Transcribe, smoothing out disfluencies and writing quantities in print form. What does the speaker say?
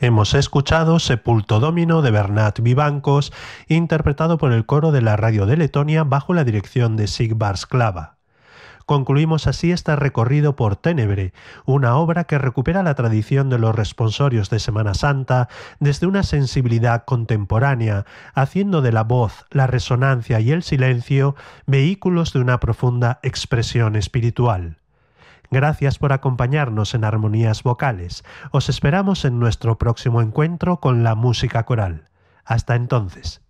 Hemos escuchado Sepulto Domino de Bernat Vivancos, interpretado por el coro de la radio de Letonia bajo la dirección de Sigvard Klava. Concluimos así este recorrido por Ténebre, una obra que recupera la tradición de los responsorios de Semana Santa desde una sensibilidad contemporánea, haciendo de la voz, la resonancia y el silencio vehículos de una profunda expresión espiritual. Gracias por acompañarnos en Armonías Vocales. Os esperamos en nuestro próximo encuentro con la música coral. Hasta entonces.